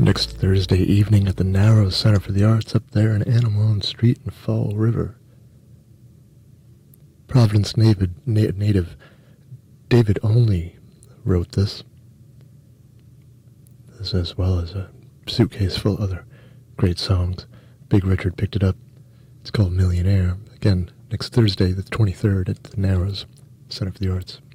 Next Thursday evening at the Narrows Center for the Arts up there in Animone Street and Fall River. Providence native David Only wrote this as well as a suitcase full of other great songs. Big Richard picked it up. It's called Millionaire. Again, next Thursday, the 23rd, at the Narrows Center for the Arts.